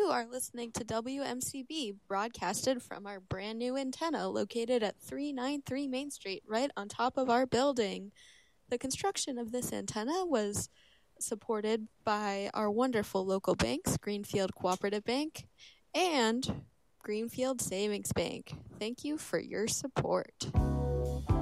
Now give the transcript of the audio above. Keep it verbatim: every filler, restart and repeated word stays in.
are listening to W M C B, broadcasted from our brand new antenna located at three ninety-three Main Street, right on top of our building. The construction of this antenna was supported by our wonderful local banks, Greenfield Cooperative Bank and Greenfield Savings Bank. Thank you for your support.